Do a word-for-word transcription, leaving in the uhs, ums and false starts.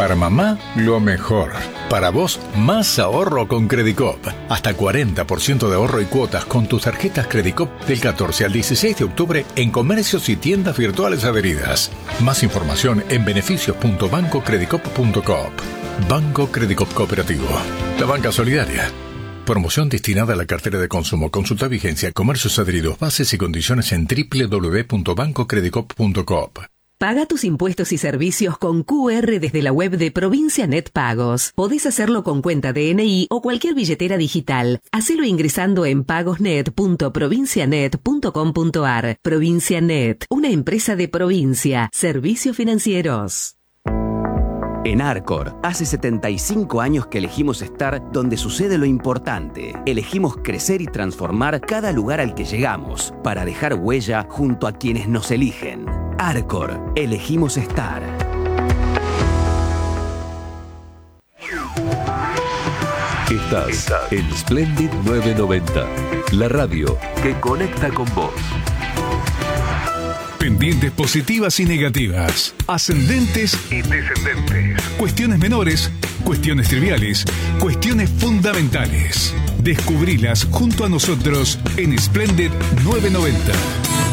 Para mamá, lo mejor. Para vos, más ahorro con Credicop. Hasta cuarenta por ciento de ahorro y cuotas con tus tarjetas Credicop del catorce al dieciséis de octubre en comercios y tiendas virtuales adheridas. Más información en beneficios punto banco credicop punto coop. Banco Credicop Cooperativo. La banca solidaria. Promoción destinada a la cartera de consumo. Consulta vigencia, comercios adheridos, bases y condiciones en doble u doble u doble u punto banco credicop punto coop. Paga tus impuestos y servicios con Q R desde la web de Provincia Net Pagos. Podés hacerlo con cuenta de N I o cualquier billetera digital. Hacelo ingresando en pagosnet punto provincianet punto com punto ar. Provincia Net, una empresa de Provincia. Servicios financieros. En Arcor, hace setenta y cinco años que elegimos estar donde sucede lo importante. Elegimos crecer y transformar cada lugar al que llegamos para dejar huella junto a quienes nos eligen. Arcor, elegimos estar. Estás, Estás en Splendid novecientos noventa, la radio que conecta con vos. Pendientes positivas y negativas, ascendentes y descendentes, cuestiones menores, cuestiones triviales, cuestiones fundamentales. Descubrilas junto a nosotros en Splendid novecientos noventa.